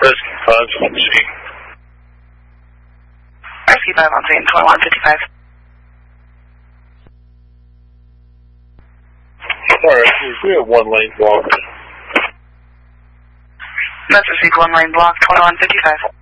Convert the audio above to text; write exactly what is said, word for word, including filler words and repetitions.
Rescue five on scene. Rescue five on scene, twenty-one fifty-five. Alright, we have one lane blocked. Let's receive one lane block, twenty-one fifty-five.